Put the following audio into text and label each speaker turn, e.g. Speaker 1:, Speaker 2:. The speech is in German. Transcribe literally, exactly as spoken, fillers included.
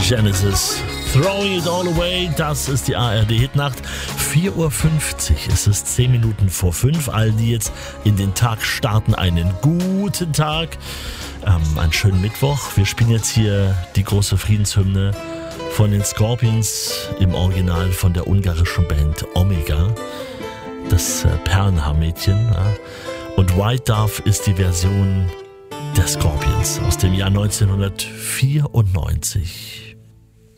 Speaker 1: Genesis, Throwing It All Away, das ist die A R D-Hitnacht. vier Uhr fünfzig, es ist zehn Minuten vor fünf. All die jetzt in den Tag starten, einen guten Tag, ähm, einen schönen Mittwoch. Wir spielen jetzt hier die große Friedenshymne von den Scorpions, im Original von der ungarischen Band Omega, das äh, Perlenhaarmädchen. Ja. Und White Dove ist die Version der Scorpions aus dem Jahr neunzehnhundertvierundneunzig.